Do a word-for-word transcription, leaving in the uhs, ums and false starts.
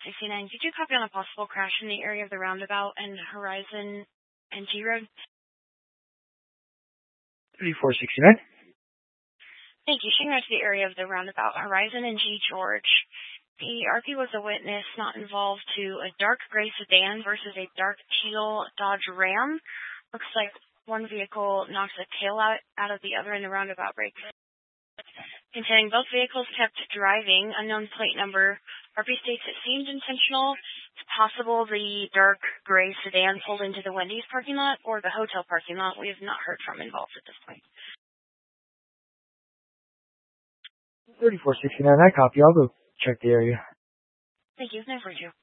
sixty-nine, did you copy on a possible crash in the area of the roundabout and Horizon and G Road? thirty-four sixty-nine. Thank you. Shooting out to the area of the roundabout Horizon and G George. The R P was a witness not involved to a dark gray sedan versus a dark teal Dodge Ram. Looks like one vehicle knocks a tail out, out of the other in the roundabout break. Containing both vehicles kept driving, unknown plate number. R P states it seemed intentional. It's possible the dark gray sedan pulled into the Wendy's parking lot or the hotel parking lot. We have not heard from involved at this point. thirty-four sixty-nine, I copy. I'll go check the area. Thank you. nine four two.